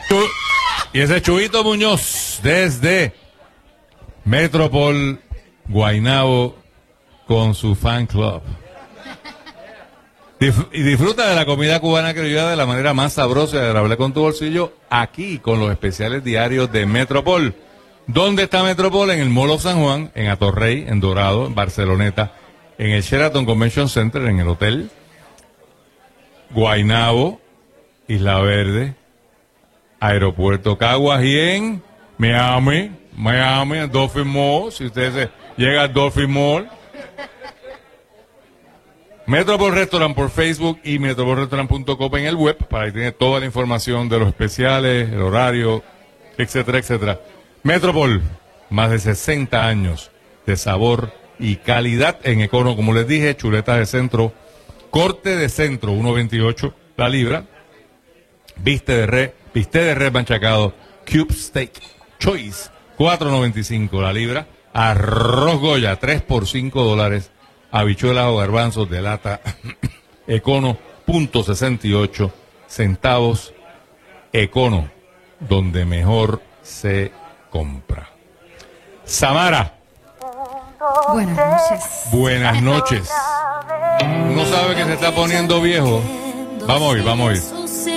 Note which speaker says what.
Speaker 1: Y ese Chuito Muñoz desde Metropol Guaynabo con su fan club. Y disfruta de la comida cubana criolla de la manera más sabrosa y agradable con tu bolsillo, aquí con los especiales diarios de Metropol. ¿Dónde está Metropol? En el Mall of San Juan, en Atorrey, en Dorado, en Barceloneta, en el Sheraton Convention Center, en el hotel Guaynabo, Isla Verde, Aeropuerto Caguas y en Miami, en Dolphin Mall. Si usted llega al Dolphin Mall, Metropol Restaurant por Facebook y metropolrestaurant.com en el web, para que tiene toda la información de los especiales, el horario, etcétera, etcétera. Metropol, más de 60 años de sabor y calidad en econo, como les dije, chuletas de centro, corte de centro, 1.28 la libra, bistec de res manchacado, cube steak, choice, 4.95 la libra, arroz Goya, 3 por $5, habichuelas o garbanzos de lata, econo, .68 centavos, econo, donde mejor se compra. Samara.
Speaker 2: Buenas noches.
Speaker 1: Buenas noches. Uno sabe que se está poniendo viejo. Vamos a oír.